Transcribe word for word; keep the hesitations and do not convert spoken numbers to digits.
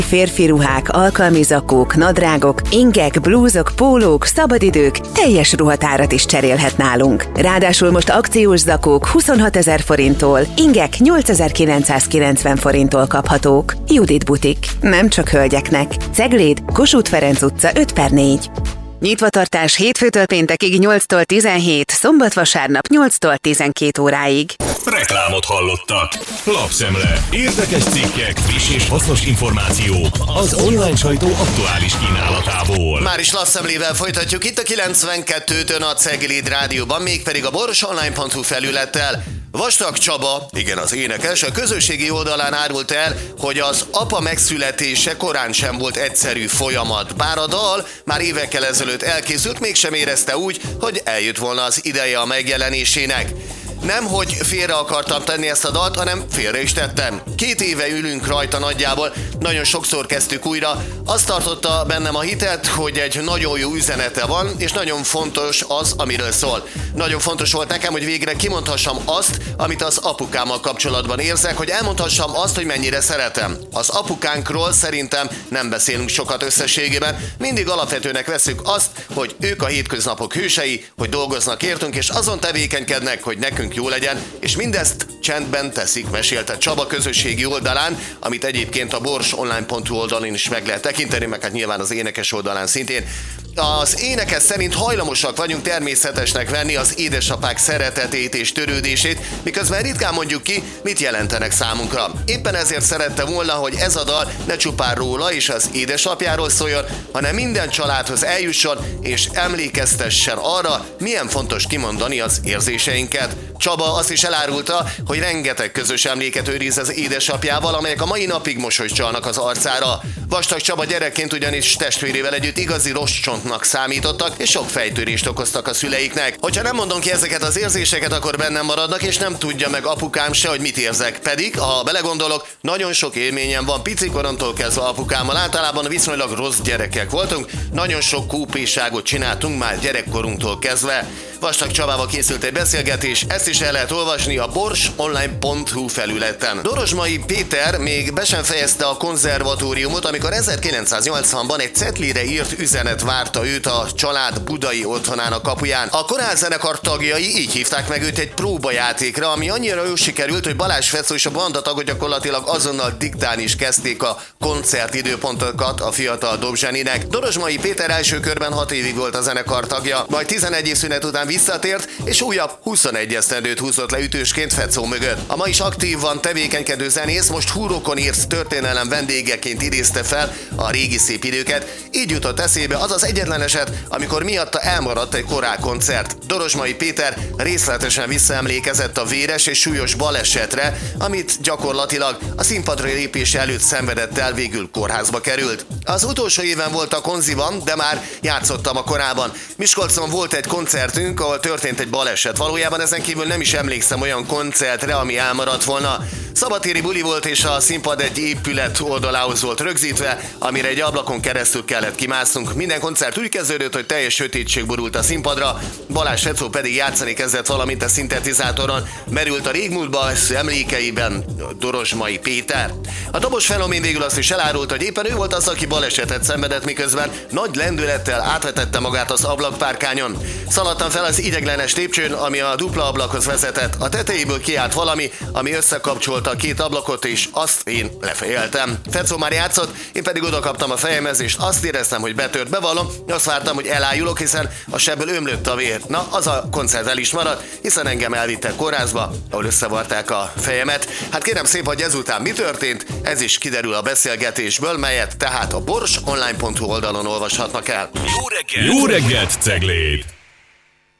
Férfi ruhák, alkalmi zakók, nadrágok, ingek, blúzok, pólók, szabadidők, teljes ruhatárat is cserélhet nálunk. Ráadásul most akciós zakók huszonhatezer forinttól, ingek nyolcezer-kilencszázkilencven forinttól kaphatók. Judit Butik. Nem csak hölgyeknek. Cegléd, Kossuth Ferenc utca öt per négy. Nyitvatartás hétfőtől péntekig nyolctól tizenhét, szombat-vasárnap nyolctól tizenkét óráig. Reklámot hallottak. Lapszemle. Érdekes cikkek, friss és hasznos információk az online sajtó aktuális kínálatából. Már is lapszemlével folytatjuk itt a kilencvenkettőtön a Cegléd Rádióban, mégpedig a borsonline pont hu felülettel. Vastag Csaba, igen az énekes, a közösségi oldalán árult el, hogy az apa megszületése korán sem volt egyszerű folyamat. Bár a dal már évekkel ezelőtt elkészült, mégsem érezte úgy, hogy eljött volna az ideje a megjelenésének. Nem, hogy félre akartam tenni ezt a dalt, hanem félre is tettem. Két éve ülünk rajta nagyjából, nagyon sokszor kezdtük újra. Azt tartotta bennem a hitet, hogy egy nagyon jó üzenete van, és nagyon fontos az, amiről szól. Nagyon fontos volt nekem, hogy végre kimondhassam azt, amit az apukámmal kapcsolatban érzek, hogy elmondhassam azt, hogy mennyire szeretem. Az apukánkról szerintem nem beszélünk sokat összességében, mindig alapvetőnek veszük azt, hogy ők a hétköznapok hősei, hogy dolgoznak értünk, és azon tevékenykednek, hogy nekünk jó legyen, és mindezt csendben teszik, mesélte Csaba közösségi oldalán, amit egyébként a borsonline pont hu oldalon is meg lehet tekinteni, meg hát nyilván az énekes oldalán szintén. Az énekes szerint hajlamosak vagyunk természetesnek venni az édesapák szeretetét és törődését, miközben ritkán mondjuk ki, mit jelentenek számunkra. Éppen ezért szerette volna, hogy ez a dal ne csupán róla és az édesapjáról szóljon, hanem minden családhoz eljusson és emlékeztessen arra, milyen fontos kimondani az érzéseinket. Csaba azt is elárulta, hogy rengeteg közös emléket őriz az édesapjával, amelyek a mai napig mosolyt csalnak az arcára. Vastag Csaba gyerekként ugyanis testvérével együtt igazi rossz csontnak számítottak, és sok fejtörést okoztak a szüleiknek. Hogyha nem mondom ki ezeket az érzéseket, akkor bennem maradnak, és nem tudja meg apukám se, hogy mit érzek. Pedig, ha belegondolok, nagyon sok élményem van picikoromtól kezdve apukámmal. Általában viszonylag rossz gyerekek voltunk, nagyon sok kúpéságot csináltunk már gyerekkorunktól kezdve. Vastag Csabával készült egy beszélgetés, ezt is el lehet olvasni a borsonline pont hu felületen. Dorozsmai Péter még be sem fejezte a konzervatóriumot, amikor ezerkilencszáznyolcvanban egy cetlire írt üzenet várta őt a család budai otthonának kapuján. A korálzenekar tagjai így hívták meg őt egy próbajátékra, ami annyira jól sikerült, hogy Balázs Fecó és a bandatagok gyakorlatilag azonnal diktálni is kezdték a koncertidőpontokat a fiatal dobzseninek. Dorozsmai Péter első körben hat évig volt a zenekar tagja, majd tizenegy év szünet után visszatért, és újabb huszonegy esztendőt húzott le ütősként Fecó mögött. A ma is aktívan tevékenykedő zenész most húrokon írt történelem vendégeként idézte fel a régi szép időket, így jutott eszébe az az egyetlen eset, amikor miatta elmaradt egy korál koncert. Dorozsmai Péter részletesen visszaemlékezett a véres és súlyos balesetre, amit gyakorlatilag a színpadra lépés előtt szenvedett el, végül kórházba került. Az utolsó éven volt a konziban, de már játszottam a korában. Miskolcon volt egy koncertünk, ahol történt egy baleset. Valójában ezen kívül nem is emlékszem olyan koncertre, ami elmaradt volna. Szabadtéri buli volt, és a színpad egy épület oldalához volt rögzítve, amire egy ablakon keresztül kellett kimásznunk. Minden koncert úgy kezdődött, hogy teljes sötétség borult a színpadra, Balázs Fecó pedig játszani kezdett valamint a szintetizátoron. Merült a régmúltba, emlékeiben Dorozsmai Péter. A dobos fenomén végül azt is elárult, hogy éppen ő volt az, aki balesetet szenvedett, miközben nagy lendülettel átvetette magát az ablakpárkányon. Szaladtam fel az ideglenes lépcsőn, ami a dupla ablakhoz vezetett. A tetejéből kiállt valami, ami összekapcsolta a két ablakot, és azt én lefejeltem. Fecó már játszott, én pedig oda kaptam a fejemhez, és azt éreztem, hogy betört. Bevallom, azt vártam, hogy elájulok, hiszen a sebből ömlött a vér. Na, az a koncert el is maradt, hiszen engem elvittek kórházba, ahol összevarták a fejemet. Hát kérem szép, hogy ezután mi történt, ez is kiderül a beszélgetésből, melyet tehát a borsonline pont hu oldalon olvashatnak el. Jó reggelt! Jó reggelt, Cegléd!